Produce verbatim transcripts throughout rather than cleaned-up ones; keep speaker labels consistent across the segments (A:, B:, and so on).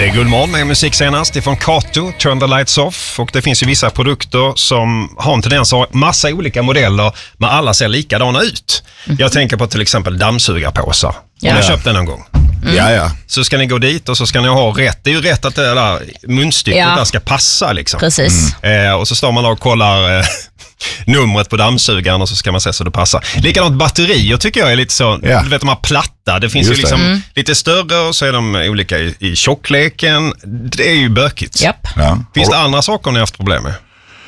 A: Det är Guldmorgon med musik senast ifrån Kato, Turn the Lights Off. Och det finns ju vissa produkter som har en tendens att ha massa olika modeller, men alla ser likadana ut. Mm. Jag tänker på till exempel dammsugarpåsar. Ja. Om jag köpt den någon gång.
B: Mm. Ja, ja.
A: Så ska ni gå dit och så ska ni ha rätt. Det är ju rätt att det där munstycket ja. där ska passa liksom.
C: Precis.
A: Mm. Eh, och så står man och kollar eh, numret på dammsugaren och så ska man se så det passar. Likadant batterier tycker jag är lite så, ja. du vet de här platta. Det finns Just ju liksom mm. lite större och så är de olika i, i tjockleken. Det är ju bökigt.
C: Yep.
B: Ja.
A: Finns det andra saker ni har haft problem med?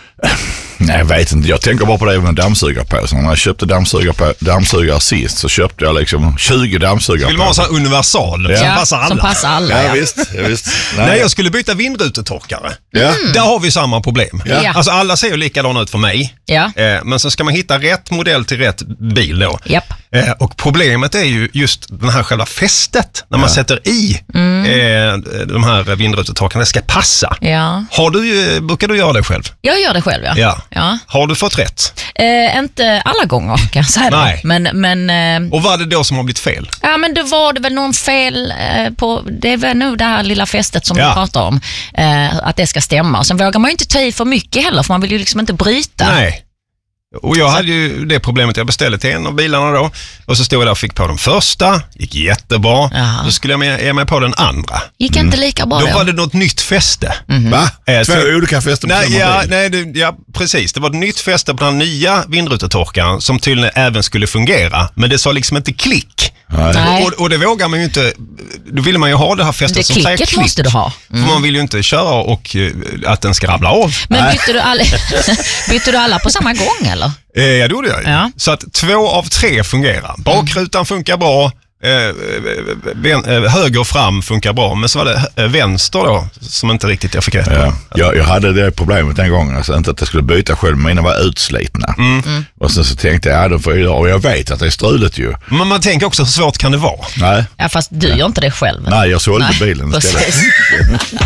B: Nej, jag vet inte. Jag tänker bara på det med dammsugarpåsar. När jag köpte dammsugare, dammsugare sist så köpte jag liksom tjugo dammsugare.
A: Vill man ha en sån här universal
C: ja.
A: som passar alla?
C: Som passar alla,
B: ja.
C: ja.
B: ja visst, ja, visst.
A: Nej. Nej, jag skulle byta vindrutetorkare.
B: Ja.
A: Mm. Där har vi samma problem.
C: Ja.
A: Alltså alla ser ju likadana ut för mig.
C: Ja.
A: Eh, men så ska man hitta rätt modell till rätt bil då.
C: Yep.
A: Eh, och problemet är ju just den här själva fästet. När man ja. sätter i mm. eh, de här vindrutetorkarna. Det ska passa.
C: Ja.
A: Har du, brukar du göra det själv?
C: Jag gör det själv, ja.
A: ja.
C: ja.
A: Har du fått rätt?
C: Eh, inte alla gånger kan jag säga.
A: Nej.
C: Men, men, eh,
A: och vad är det då som har blivit fel?
C: Ja, men då var det väl någon fel eh, på, det är väl nu det här lilla fästet som ja. vi pratar om, eh, att det ska stämma. Sen vågar man ju inte ta i för mycket heller, för man vill ju liksom inte bryta.
A: Nej. Och jag så. hade ju det problemet, jag beställde till en av bilarna då och så stod jag där och fick på den första, gick jättebra. Jaha. Då skulle jag med, ge mig på den andra.
C: Gick mm. inte lika bra
A: då?
C: Då
A: var det något nytt fäste.
B: Mm-hmm. Va?
A: Eh,
B: Två
A: så,
B: olika fästen på
A: nej,
B: samma
A: ja,
B: bil?
A: nej, det, ja, precis. Det var ett nytt fäste på den nya vindrutetorkaren som tydligen även skulle fungera, men det sa liksom inte klick.
C: Nej.
A: Och, och det vågar man ju inte. Då vill man ju ha det här fästet
C: det
A: som säger klick.
C: måste du ha.
A: Mm. För man vill ju inte köra och uh, att den ska rabbla av.
C: Men bytte du, alla, bytte du alla på samma gång eller?
A: Eh, ja, det gjorde jag ju.
C: Ja.
A: Så att två av tre fungerar. Bakrutan funkar bra. Eh, ven, eh, höger och fram funkar bra, men så var det eh, vänster då som inte riktigt jag fick rätt på.
B: Ja. Jag, jag hade det problemet den gången, alltså inte att jag skulle byta själv, mina var utslitna. Mm. Mm. Och sen så tänkte jag, ja, då får jag göra, och jag vet att det är struligt ju.
A: Men man tänker också, hur svårt kan det vara?
B: Nej.
C: Ja, fast du ja. gör inte det själv.
B: Nej, jag sålde Nej. bilen istället.